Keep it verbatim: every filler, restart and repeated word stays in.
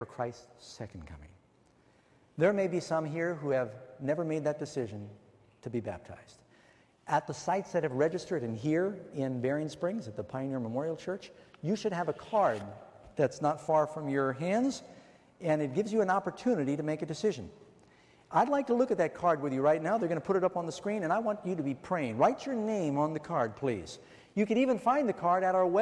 for Christ's second coming. There may be some here who have never made that decision to be baptized. At the sites that have registered, and here in Berrien Springs at the Pioneer Memorial Church, you should have a card that's not far from your hands, and it gives you an opportunity to make a decision. I'd like to look at that card with you right now. They're going to put it up on the screen, and I want you to be praying. Write your name on the card, please. You can even find the card at our website.